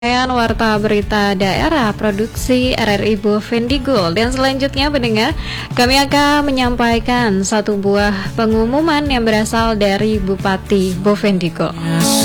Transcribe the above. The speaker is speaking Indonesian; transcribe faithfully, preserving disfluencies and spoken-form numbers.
Warta Berita Daerah Produksi R R I Bovendigul. Dan selanjutnya pendengar, kami akan menyampaikan satu buah pengumuman yang berasal dari Bupati Bovendigul.